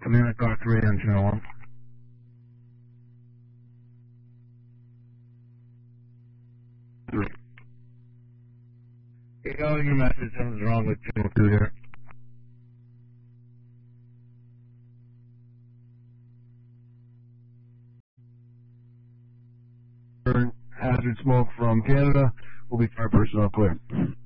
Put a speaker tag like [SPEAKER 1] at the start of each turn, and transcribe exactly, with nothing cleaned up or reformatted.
[SPEAKER 1] Command car three on channel one. Three. You know your message, something's wrong with channel two here. Hazard smoke from Canada. Will be fire personnel clear.